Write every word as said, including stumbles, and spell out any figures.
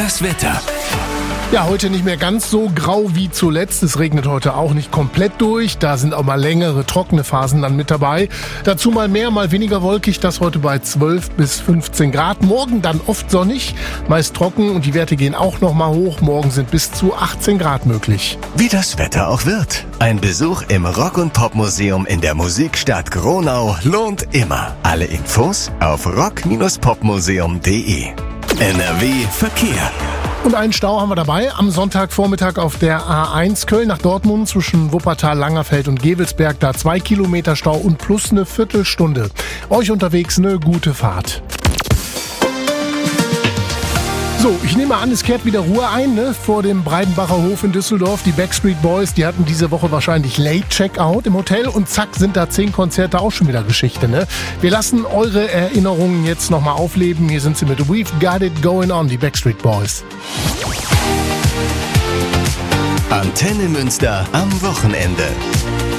das Wetter. Ja, heute nicht mehr ganz so grau wie zuletzt. Es regnet heute auch nicht komplett durch. Da sind auch mal längere, trockene Phasen dann mit dabei. Dazu mal mehr, mal weniger wolkig. Das heute bei zwölf bis fünfzehn Grad. Morgen dann oft sonnig, meist trocken und die Werte gehen auch noch mal hoch. Morgen sind bis zu achtzehn Grad möglich. Wie das Wetter auch wird. Ein Besuch im Rock- und Popmuseum in der Musikstadt Gronau lohnt immer. Alle Infos auf rock Bindestrich popmuseum punkt de. N R W Verkehr. Und einen Stau haben wir dabei. Am Sonntagvormittag auf der A eins Köln nach Dortmund zwischen Wuppertal, Langerfeld und Gevelsberg. Da zwei Kilometer Stau und plus eine Viertelstunde. Euch unterwegs eine gute Fahrt. So, ich nehme an, es kehrt wieder Ruhe ein, ne? Vor dem Breidenbacher Hof in Düsseldorf. Die Backstreet Boys, die hatten diese Woche wahrscheinlich Late Checkout im Hotel und zack, sind da zehn Konzerte auch schon wieder Geschichte, ne? Wir lassen eure Erinnerungen jetzt nochmal aufleben. Hier sind sie mit We've Got It Going On, die Backstreet Boys. Antenne Münster am Wochenende.